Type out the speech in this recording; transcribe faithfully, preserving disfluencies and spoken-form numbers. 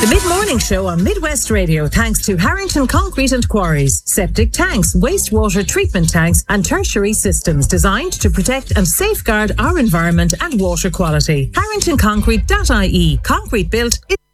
The Mid-Morning Show on Midwest Radio, thanks to Harrington Concrete and Quarries. Septic tanks, wastewater treatment tanks and tertiary systems designed to protect and safeguard our environment and water quality. harrington concrete dot I E. Concrete built...